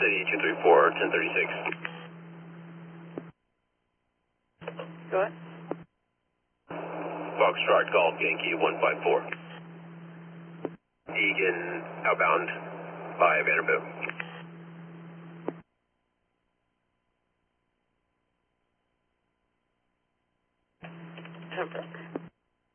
City 234, 1036. Go ahead. Foxtrot Golf Yankee 154. Egan outbound by Vanderbilt. Pembroke.